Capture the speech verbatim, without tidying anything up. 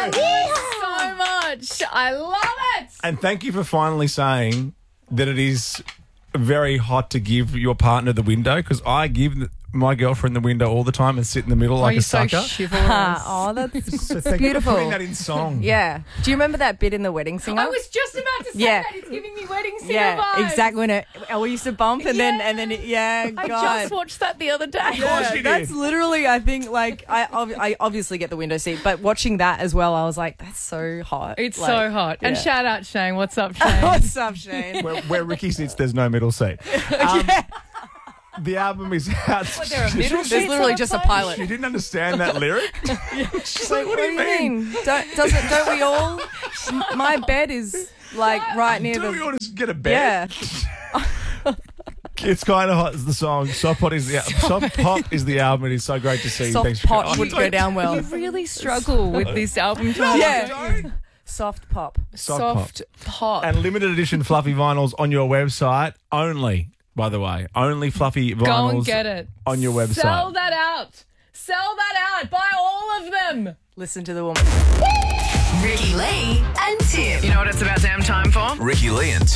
love it so much. I love it. And thank you for finally saying that it is very hot to give your partner the window, because I give the, my girlfriend the window all the time and sit in the middle like you're a so sucker. chivalrous. Oh, that's So thank you for beautiful. putting that in song. Yeah. Do you remember that bit in The Wedding Singer? I was just about to say Yeah. that. It's giving me wedding singer yeah, vibes. exactly. When it, we used to bump and then Yeah. and then it, yeah, I God. just watched that the other day. Of course Yeah, you did. that's literally, I think, like, I ob- I obviously get the window seat, but watching that as well, I was like, that's so hot. It's Like, so hot. And yeah. shout out Shane. What's up, Shane? What's up, Shane? Where, where Ricky sits, there's no middle seat. Um, The album is out. there a middle There's seat literally just a sometimes? pilot. She didn't understand that lyric. She's like, what do you mean? Don't, doesn't, don't we all? My bed is, like, right near Do we the... all just get a bed? Yeah. It's kind of hot. Is the song Soft Pop is the Soft Pop is the album. It is so great to see. Soft Thanks for pot coming. would Oh, go don't- down well. You really struggle with this album. No, Yeah. I don't. Soft pop. Soft Soft pop. And limited edition fluffy vinyls on your website only. By the way, only fluffy vinyls Go and get it. on your website. Sell that out. Sell that out. Buy all of them. Listen to the woman. Ricky Lee and Tim. You know what it's about damn time for? Ricky Lee and